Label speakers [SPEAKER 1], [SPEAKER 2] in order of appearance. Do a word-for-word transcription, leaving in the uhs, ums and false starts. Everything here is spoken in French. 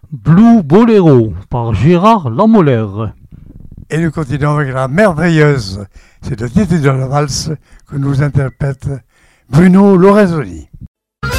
[SPEAKER 1] Blue Bolero par Gérard Lamollère.
[SPEAKER 2] Et nous continuons avec la merveilleuse, c'est le titre de la valse que nous interprète Bruno Lorenzoni.